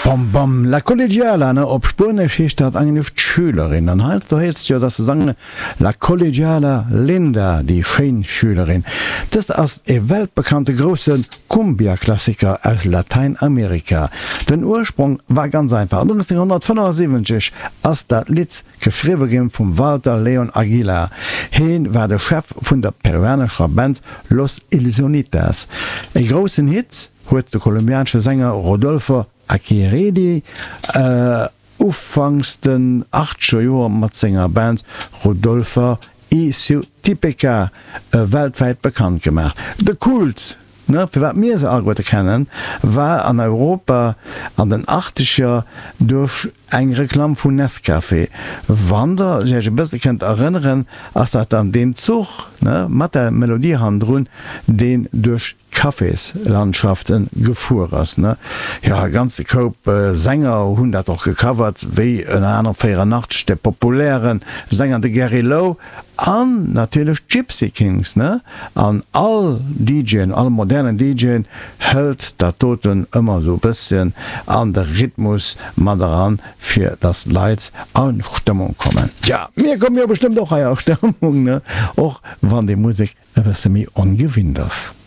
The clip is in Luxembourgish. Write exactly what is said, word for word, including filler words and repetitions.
Bam bam la collegiala ne op Spanisch hecht dat angelieft Schülerin. Dann halt du hältst ja dass du sagen la collegiala Linda, die Scheinschülerin. Das ass e weltbekannte großen Cumbia-Klassiker aus Lateinamerika. Den Ursprung war ganz einfach. neunzehnhundertfünfundsiebzig ass dat Lied geschrieben gin vum Walter Leon Aguilar. Hien war der Chef vun der peruanischer Band Los Illusionitas. E großen Hit huet der kolumbianische Sänger Rodolfo Acheredi äh, ufangsten achtscher Joer mat Sänger Band Rodolfo y su Típica äh, weltweit bekannt gemacht. De Kult, ne, für wat mir se allgote kennen, war an Europa an den achtziger durch eng Reklam vun Nescafé. Wander se beste kennt erinnern, ass dat an den Zug mat der Melodiehandrun den durch Kaffeeslandschaften gefuhr ass. Ja ganze Koop äh, Sänger hunn dat doch gecovert, wéi en aner féier Nacht de populären Sänger de Gary Lowe an natürlich Gypsy Kings, ne? An all D Js, all modernen D Js hält der Toten immer so bisschen an der Rhythmus man daran für das Leid an Stimmung kommen. Ja, mir kommen ja bestimmt auch eine Stimmung, ne? Auch wann die Musik ein bisschen mehr ungewinnt ist.